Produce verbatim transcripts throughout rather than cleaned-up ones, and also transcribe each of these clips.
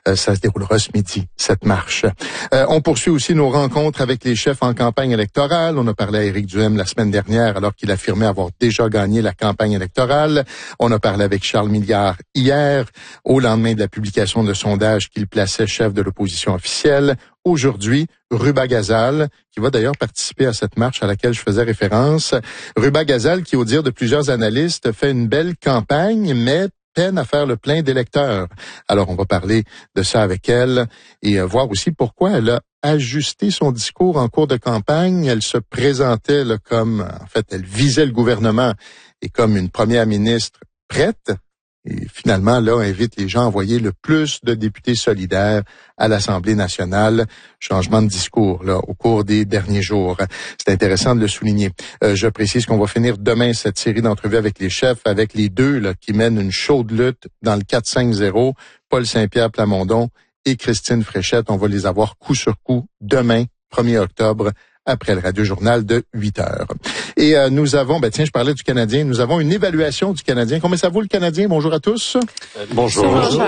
Euh, ça se déroulera ce midi, cette marche. Euh, on poursuit aussi nos rencontres avec les chefs en campagne électorale. On a parlé à Éric Duhem la semaine dernière alors qu'il affirmait avoir déjà gagné la campagne électorale. On a parlé avec Charles Milliard hier, au lendemain de la publication de sondage qu'il plaçait chef de l'opposition officielle. Aujourd'hui, Ruba Gazal, qui va d'ailleurs participer à cette marche à laquelle je faisais référence. Ruba Gazal, qui, au dire de plusieurs analystes, fait une belle campagne, mais peine à faire le plein d'électeurs. Alors, on va parler de ça avec elle et euh, voir aussi pourquoi elle a ajusté son discours en cours de campagne. Elle se présentait là, comme, en fait, elle visait le gouvernement et comme une première ministre prête. Et finalement, là, invite les gens à envoyer le plus de députés solidaires à l'Assemblée nationale. Changement de discours, là, au cours des derniers jours. C'est intéressant de le souligner. Euh, je précise qu'on va finir demain cette série d'entrevues avec les chefs, avec les deux, là, qui mènent une chaude lutte dans le quatre cinq zéro, Paul Saint-Pierre Plamondon et Christine Fréchette. On va les avoir coup sur coup demain, premier octobre, après le Radio-Journal de huit heures. Et euh, nous avons, ben tiens, je parlais du Canadien, nous avons une évaluation du Canadien. Combien ça vaut le Canadien? Bonjour à tous. Euh, bonjour. Bonjour.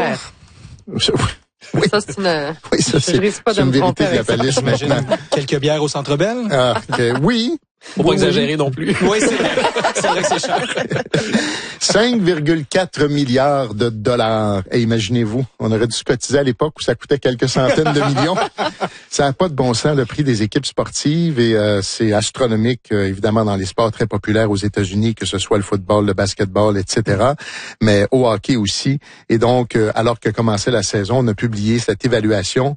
Oui, ça c'est une. Oui, ça c'est, je risque pas c'est de une me vérité tromper de la avec ça. palisse maintenant. Quelques bières au Centre Bell? Ah, okay. Oui. Faut pas oui, exagérer oui. non plus. Oui, c'est vrai. C'est vrai que c'est cher. cinq virgule quatre milliards de dollars. Et imaginez-vous, on aurait dû se cotiser à l'époque où ça coûtait quelques centaines de millions. Ça n'a pas de bon sens, le prix des équipes sportives, et euh, c'est astronomique, euh, évidemment, dans les sports très populaires aux États-Unis, que ce soit le football, le basketball, et cetera, mais au hockey aussi. Et donc, euh, alors que commençait la saison, on a publié cette évaluation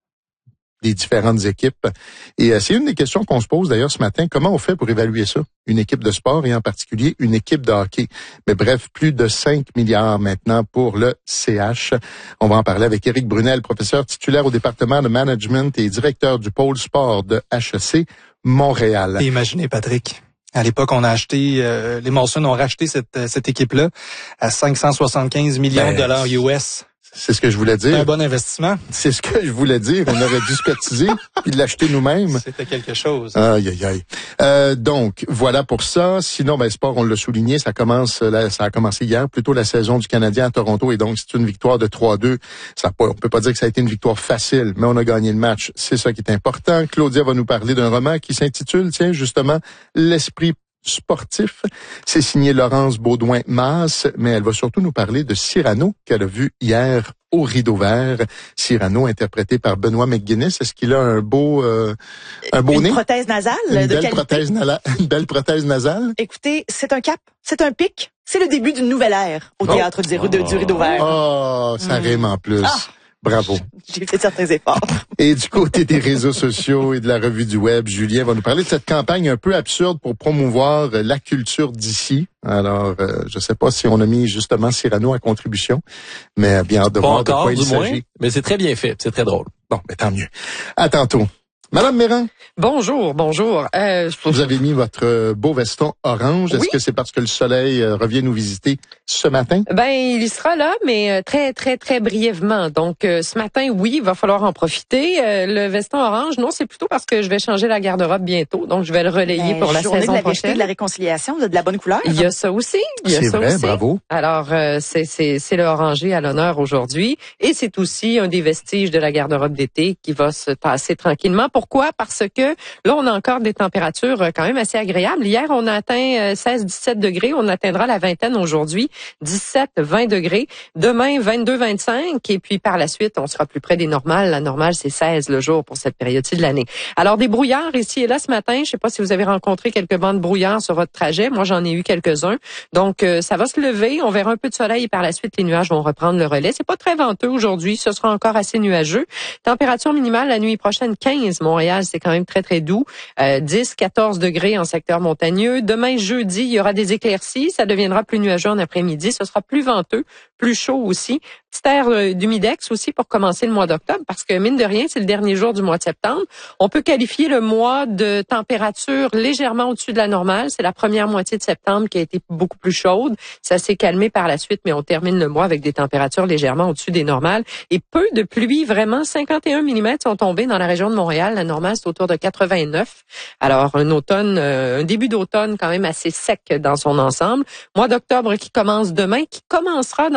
des différentes équipes. Et euh, c'est une des questions qu'on se pose d'ailleurs ce matin. Comment on fait pour évaluer ça? Une équipe de sport et en particulier une équipe de hockey. Mais bref, plus de cinq milliards maintenant pour le C H. On va en parler avec Éric Brunel, professeur titulaire au département de management et directeur du pôle sport de H E C Montréal. Et imaginez, Patrick. À l'époque, on a acheté, euh, les Molson ont racheté cette, cette équipe-là à cinq cent soixante-quinze millions de dollars U S. C'est ce que je voulais dire. Un bon investissement. C'est ce que je voulais dire. On aurait dû se cotiser puis l'acheter nous-mêmes. C'était quelque chose. Aïe, aïe, aïe. Euh, donc, voilà pour ça. Sinon, ben, sport, on l'a souligné, ça commence, là, ça a commencé hier, plutôt la saison du Canadien à Toronto. Et donc, c'est une victoire de trois deux. Ça, on peut pas dire que ça a été une victoire facile, mais on a gagné le match. C'est ça qui est important. Claudia va nous parler d'un roman qui s'intitule, tiens, justement, L'esprit sportif. C'est signé Laurence Baudouin-Masse, mais elle va surtout nous parler de Cyrano qu'elle a vu hier au Rideau Vert. Cyrano, interprété par Benoît McGuinness. Est-ce qu'il a un beau, euh, un beau une nez? Prothèse nasale Une de belle qualité. prothèse nala- une belle prothèse nasale? Écoutez, c'est un cap, c'est un pic, c'est le début d'une nouvelle ère au Oh. théâtre du, du, du Rideau Vert. Oh, ça rime en plus. Ah. Bravo. J'ai fait certains efforts. Et du côté des réseaux sociaux et de la revue du web, Julien va nous parler de cette campagne un peu absurde pour promouvoir la culture d'ici. Alors, euh, je sais pas si on a mis justement Cyrano à contribution, mais bien hâte de Pas voir de encore, quoi il du moins, s'agit. mais c'est très bien fait, c'est très drôle. Bon, ben tant mieux. À tantôt. Madame Méran, Bonjour, bonjour. Euh, vous avez mis votre euh, beau veston orange. Est-ce Oui. que c'est parce que le soleil euh, revient nous visiter ce matin? Ben, il y sera là, mais euh, très, très, très brièvement. Donc, euh, ce matin, oui, il va falloir en profiter. Euh, le veston orange, non, c'est plutôt parce que je vais changer la garde-robe bientôt. Donc, je vais le relayer Ben, pour la journée saison de la vérité, prochaine. de la réconciliation, de, de la bonne couleur. Il y a ça aussi. Il y a C'est ça vrai, aussi. bravo. Alors, euh, c'est, c'est, c'est le orangé à l'honneur aujourd'hui. Et c'est aussi un des vestiges de la garde-robe d'été qui va se passer tranquillement. Pourquoi? Parce que là, on a encore des températures quand même assez agréables. Hier, on a atteint seize à dix-sept degrés. On atteindra la vingtaine aujourd'hui. dix-sept à vingt degrés. Demain, vingt-deux à vingt-cinq. Et puis, par la suite, on sera plus près des normales. La normale, c'est seize le jour pour cette période-ci de l'année. Alors, des brouillards ici et là ce matin. Je sais pas si vous avez rencontré quelques bancs de brouillard sur votre trajet. Moi, j'en ai eu quelques-uns. Donc, euh, ça va se lever. On verra un peu de soleil et par la suite, les nuages vont reprendre le relais. C'est pas très venteux aujourd'hui. Ce sera encore assez nuageux. Température minimale la nuit prochaine, quinze. Montréal, c'est quand même très, très doux. Euh, dix à quatorze degrés en secteur montagneux. Demain, jeudi, il y aura des éclaircies. Ça deviendra plus nuageux en après-midi. Ce sera plus venteux, plus chaud aussi. Petit air euh, d'humidex aussi pour commencer le mois d'octobre parce que, mine de rien, c'est le dernier jour du mois de septembre. On peut qualifier le mois de température légèrement au-dessus de la normale. C'est la première moitié de septembre qui a été beaucoup plus chaude. Ça s'est calmé par la suite, mais on termine le mois avec des températures légèrement au-dessus des normales. Et peu de pluie, vraiment, cinquante et un millimètres sont tombés dans la région de Montréal. La normale, c'est autour de quatre-vingt-neuf. Alors, un automne, euh, un début d'automne quand même assez sec dans son ensemble. Mois d'octobre qui commence demain, qui commencera dans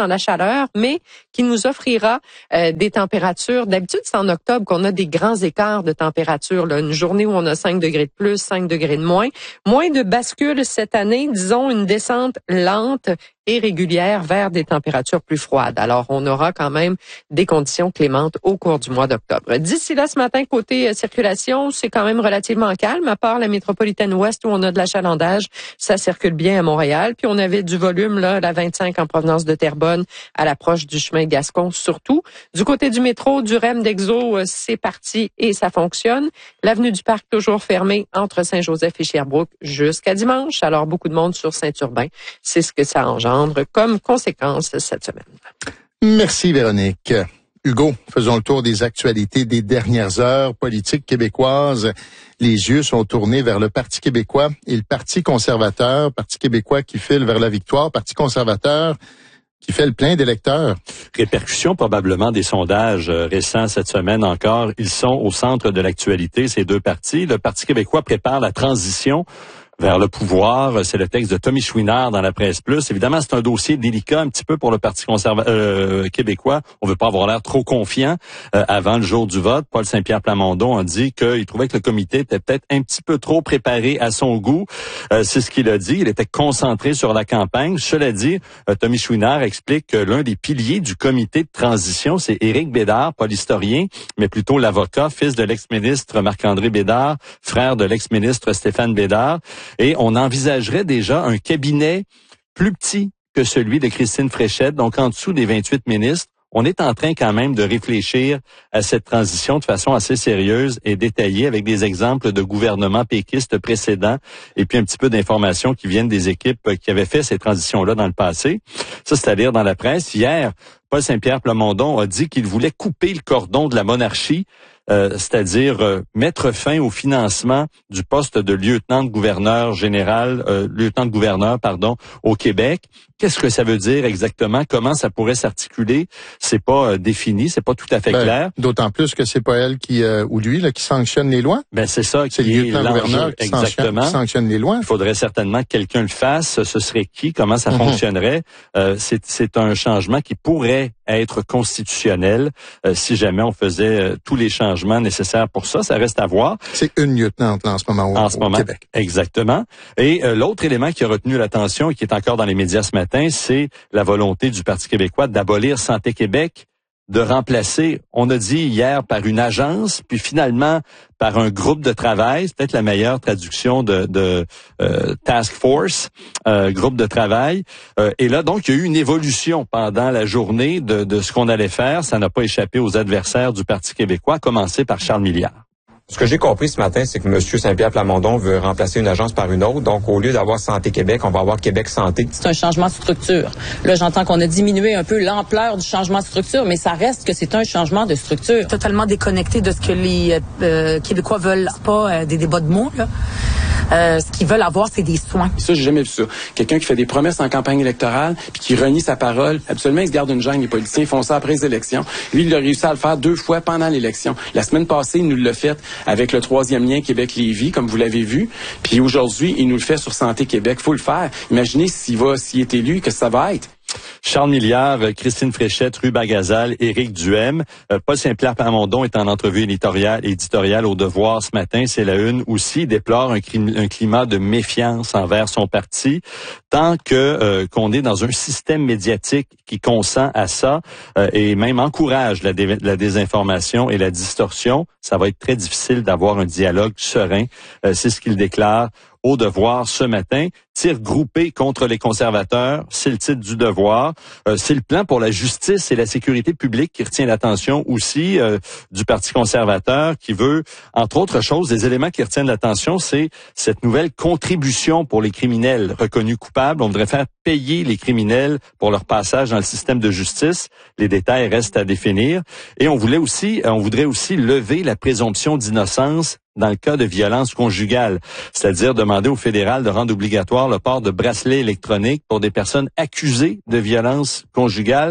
la chaleur, mais qui nous offrira euh, des températures. D'habitude, c'est en octobre qu'on a des grands écarts de température. Là. Une journée où on a cinq degrés de plus, cinq degrés de moins. Moins de bascule cette année, disons une descente lente et régulière vers des températures plus froides. Alors, on aura quand même des conditions clémentes au cours du mois d'octobre. D'ici là, ce matin, côté euh, circulation, c'est quand même relativement calme, à part la métropolitaine ouest où on a de l'achalandage. Ça circule bien à Montréal. Puis, on avait du volume, là, la vingt-cinq en provenance de Terrebonne à l'approche du chemin Gascon, surtout. Du côté du métro, du R E M d'Exo, euh, c'est parti et ça fonctionne. L'avenue du Parc, toujours fermée entre Saint-Joseph et Sherbrooke jusqu'à dimanche. Alors, beaucoup de monde sur Saint-Urbain. C'est ce que ça engendre comme conséquence cette semaine. Merci Véronique. Hugo, faisons le tour des actualités des dernières heures politiques québécoises. Les yeux sont tournés vers le Parti québécois et le Parti conservateur, Parti québécois qui file vers la victoire, Parti conservateur qui fait le plein d'électeurs. Répercussion probablement des sondages récents cette semaine encore. Ils sont au centre de l'actualité, ces deux partis. Le Parti québécois prépare la transition vers le pouvoir. C'est le texte de Tommy Chouinard dans la Presse Plus. Évidemment, c'est un dossier délicat un petit peu pour le Parti conservateur euh, québécois. On veut pas avoir l'air trop confiant euh, avant le jour du vote. Paul Saint-Pierre Plamondon a dit qu'il trouvait que le comité était peut-être un petit peu trop préparé à son goût. Euh, c'est ce qu'il a dit. Il était concentré sur la campagne. Cela dit, euh, Tommy Chouinard explique que l'un des piliers du comité de transition, c'est Éric Bédard, pas l'historien, mais plutôt l'avocat, fils de l'ex-ministre Marc-André Bédard, frère de l'ex-ministre Stéphane Bédard. Et on envisagerait déjà un cabinet plus petit que celui de Christine Fréchette, donc en dessous des vingt-huit ministres. On est en train quand même de réfléchir à cette transition de façon assez sérieuse et détaillée avec des exemples de gouvernements péquistes précédents et puis un petit peu d'informations qui viennent des équipes qui avaient fait ces transitions-là dans le passé. Ça, c'est à lire dans la presse. Hier, Paul Saint-Pierre Plamondon a dit qu'il voulait couper le cordon de la monarchie, euh, c'est-à-dire euh, mettre fin au financement du poste de lieutenant-gouverneur général, euh, lieutenant-gouverneur, pardon, au Québec. Qu'est-ce que ça veut dire exactement? Comment ça pourrait s'articuler? C'est pas euh, défini, c'est pas tout à fait ben, clair. D'autant plus que c'est pas elle qui euh, ou lui là qui sanctionne les lois. Ben c'est ça. C'est le lieutenant-gouverneur qui exactement. Sanctionne, qui sanctionne les lois. Il faudrait certainement que quelqu'un le fasse. Ce serait qui? Comment ça mm-hmm. fonctionnerait? Euh, c'est, c'est un changement qui pourrait être constitutionnel euh, si jamais on faisait euh, tous les changements nécessaires pour ça. Ça reste à voir. C'est une lieutenante là, en ce moment au, en ce au moment, Québec. Exactement. Et euh, l'autre élément qui a retenu l'attention et qui est encore dans les médias ce matin, c'est la volonté du Parti québécois d'abolir Santé Québec, de remplacer, on a dit hier, par une agence, puis finalement par un groupe de travail. C'est peut-être la meilleure traduction de, de euh, task force, euh, groupe de travail. Euh, et là, donc, il y a eu une évolution pendant la journée de, de ce qu'on allait faire. Ça n'a pas échappé aux adversaires du Parti québécois, à commencer par Charles Milliard. Ce que j'ai compris ce matin, c'est que M. Saint-Pierre Plamondon veut remplacer une agence par une autre. Donc, au lieu d'avoir Santé Québec, on va avoir Québec Santé. C'est un changement de structure. Là, j'entends qu'on a diminué un peu l'ampleur du changement de structure, mais ça reste que c'est un changement de structure. Totalement déconnecté de ce que les euh, Québécois veulent pas, euh, des débats de mots, là. Euh, ce qu'ils veulent avoir, c'est des soins. Ça, j'ai jamais vu ça. Quelqu'un qui fait des promesses en campagne électorale puis qui renie sa parole, absolument, il se garde une gêne. Les politiciens font ça après les élections. Lui, il a réussi à le faire deux fois pendant l'élection. La semaine passée, il nous l'a fait avec le troisième lien Québec-Lévis, comme vous l'avez vu. Puis aujourd'hui, il nous le fait sur Santé Québec. Faut le faire. Imaginez s'il va, s'il est élu, que ça va être. Charles Milliard, Christine Fréchette, Ruba Gazal, Éric Duhem. Euh, Paul Saint-Pierre Plamondon est en entrevue éditoriale, éditoriale au Devoir ce matin. C'est la une aussi. Il déplore un, clim, un climat de méfiance envers son parti. Tant que euh, qu'on est dans un système médiatique qui consent à ça euh, et même encourage la, dé, la désinformation et la distorsion, ça va être très difficile d'avoir un dialogue serein. Euh, c'est ce qu'il déclare au Devoir ce matin. Tir groupé contre les conservateurs, c'est le titre du Devoir. Euh, c'est le plan pour la justice et la sécurité publique qui retient l'attention aussi euh, du Parti conservateur, qui veut, entre autres choses, des éléments qui retiennent l'attention, c'est cette nouvelle contribution pour les criminels reconnus coupables. On voudrait faire payer les criminels pour leur passage dans le système de justice. Les détails restent à définir. Et on voulait aussi, on voudrait aussi lever la présomption d'innocence dans le cas de violence conjugale, c'est-à-dire demander au fédéral de rendre obligatoire le port de bracelets électroniques pour des personnes accusées de violence conjugale,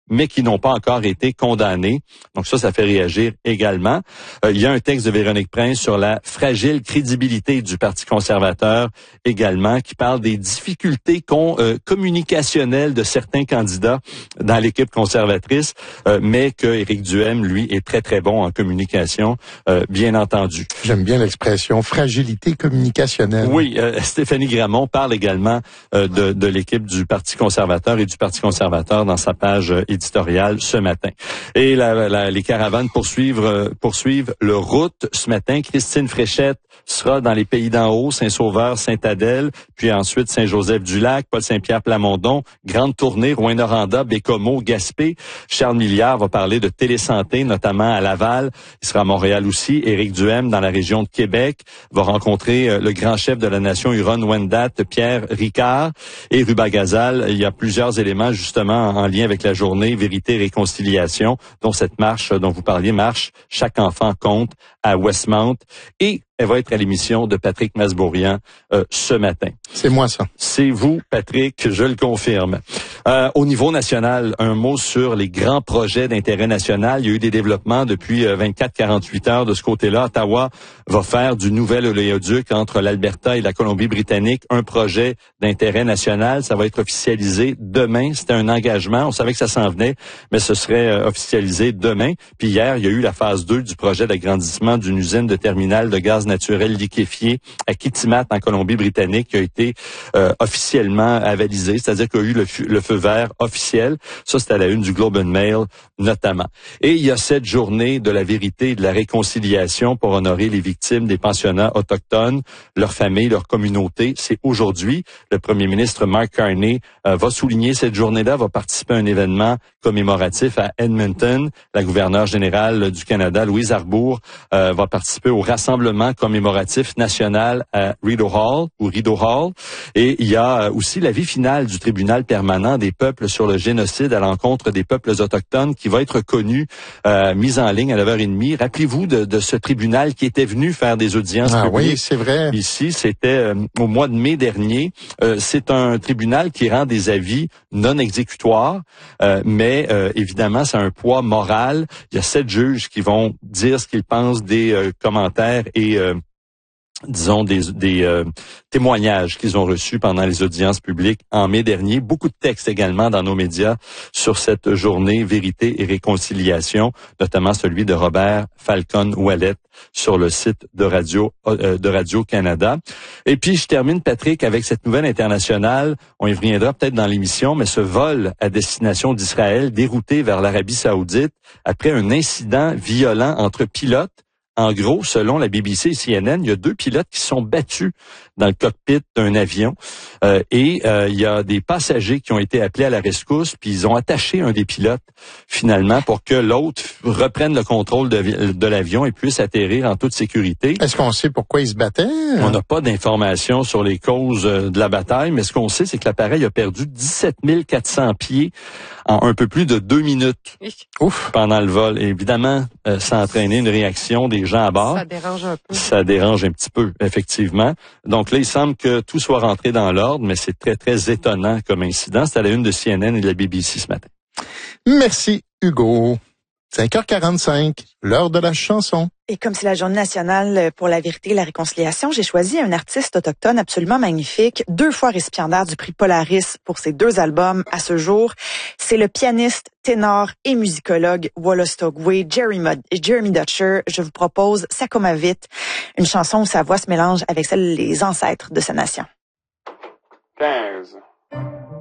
mais qui n'ont pas encore été condamnés. Donc ça, ça fait réagir également. Euh, il y a un texte de Véronique Prince sur la fragile crédibilité du Parti conservateur également, qui parle des difficultés con, euh, communicationnelles de certains candidats dans l'équipe conservatrice, euh, mais que Éric Duhem, lui, est très, très bon en communication, euh, bien entendu. J'aime bien l'expression fragilité communicationnelle. Oui, euh, Stéphanie Gramont parle également euh, de, de l'équipe du Parti conservateur et du Parti conservateur dans sa page euh, éditoriale ce matin. Et la, la, les caravanes poursuivent, euh, poursuivent leur route ce matin. Christine Fréchette sera dans les Pays d'en haut, Saint-Sauveur, Sainte-Adèle, puis ensuite Saint-Joseph-du-Lac, Paul-Saint-Pierre, Plamondon, grande tournée, Rouyn-Noranda, Bécomo, Gaspé. Charles Milliard va parler de télésanté, notamment à Laval. Il sera à Montréal aussi. Éric Duhem, dans la région de Québec, va rencontrer euh, le grand chef de la nation Huron-Wendat, Pierre Ricard. Et Rubagazal, il y a plusieurs éléments justement en lien avec la journée Vérité et Réconciliation, dont cette marche dont vous parliez, marche Chaque enfant compte à Westmount. Et elle va être à l'émission de Patrick Masbourian euh, ce matin. C'est moi ça. C'est vous, Patrick, je le confirme. Euh, au niveau national, un mot sur les grands projets d'intérêt national. Il y a eu des développements depuis euh, vingt-quatre à quarante-huit heures de ce côté-là. Ottawa va faire du nouvel oléoduc entre l'Alberta et la Colombie-Britannique un projet d'intérêt national. Ça va être officialisé demain. C'était un engagement. On savait que ça s'en venait, mais ce serait euh, officialisé demain. Puis hier, il y a eu la phase deux du projet d'agrandissement d'une usine de terminal de gaz naturel liquéfié à Kitimat en Colombie-Britannique qui a été euh, officiellement avalisé, c'est-à-dire qu'il y a eu le, le feu vert officiel. Ça, c'était à la une du Globe and Mail notamment. Et il y a cette journée de la vérité et de la réconciliation pour honorer les victimes des pensionnats autochtones, leurs familles, leurs communautés. C'est aujourd'hui. Le premier ministre Mark Carney euh, va souligner cette journée-là, va participer à un événement commémoratif à Edmonton. La gouverneure générale du Canada, Louise Arbour, euh, va participer au rassemblement commémoratif national à Rideau Hall ou Rideau Hall. Et il y a aussi l'avis final du tribunal permanent des peuples sur le génocide à l'encontre des peuples autochtones qui va être connu, euh, mise en ligne à neuf heures trente. Rappelez-vous de, de ce tribunal qui était venu faire des audiences ah, publiques. Oui, c'est vrai. Ici, c'était euh, au mois de mai dernier. Euh, c'est un tribunal qui rend des avis non exécutoires, euh, mais euh, évidemment, c'est un poids moral. Il y a sept juges qui vont dire ce qu'ils pensent des euh, commentaires et euh, disons, des, des euh, témoignages qu'ils ont reçus pendant les audiences publiques en mai dernier. Beaucoup de textes également dans nos médias sur cette journée Vérité et Réconciliation, notamment celui de Robert Falcon-Ouellet sur le site de Radio euh, de Radio-Canada. Et puis, je termine, Patrick, avec cette nouvelle internationale. On y reviendra peut-être dans l'émission, mais ce vol à destination d'Israël dérouté vers l'Arabie Saoudite après un incident violent entre pilotes. En gros, selon la B B C et C N N, il y a deux pilotes qui se sont battus dans le cockpit d'un avion euh, et euh, il y a des passagers qui ont été appelés à la rescousse, puis ils ont attaché un des pilotes finalement pour que l'autre reprenne le contrôle de, de l'avion et puisse atterrir en toute sécurité. Est-ce qu'on sait pourquoi ils se battaient? On n'a pas d'informations sur les causes de la bataille, mais ce qu'on sait, c'est que l'appareil a perdu dix-sept mille quatre cents pieds en un peu plus de deux minutes Ouf. pendant le vol. Et évidemment, euh, ça a entraîné une réaction des gens à bord. Ça dérange un peu. Ça dérange un petit peu, effectivement. Donc là, il semble que tout soit rentré dans l'ordre, mais c'est très, très étonnant comme incident. C'est à la une de C N N et de la B B C ce matin. Merci, Hugo. cinq heures quarante-cinq, l'heure de la chanson. Et comme c'est la journée nationale pour la vérité et la réconciliation, j'ai choisi un artiste autochtone absolument magnifique, deux fois récipiendaire du prix Polaris pour ses deux albums à ce jour. C'est le pianiste, ténor et musicologue Wolastoqey, Jeremy, Jeremy Dutcher. Je vous propose Sakomavit, une chanson où sa voix se mélange avec celle des ancêtres de sa nation. quinze